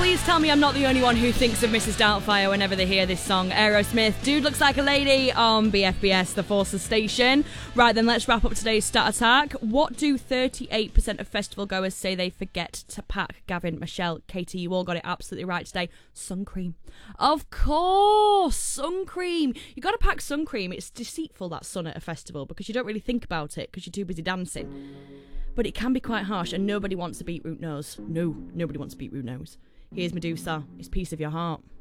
Please tell me I'm not the only one who thinks of Mrs. Doubtfire whenever they hear this song. Aerosmith, Dude Looks Like a Lady on BFBS, the Forces Station. Right then, let's wrap up today's Stat Attack. What do 38% of festival goers say they forget to pack? Gavin, Michelle, Katie, you all got it absolutely right today. Sun cream. Of course, sun cream. You got to pack sun cream. It's deceitful, that sun at a festival, because you don't really think about it because you're too busy dancing. But it can be quite harsh, and nobody wants a beetroot nose. No, nobody wants a beetroot nose. Here's Medusa. It's Piece of Your Heart.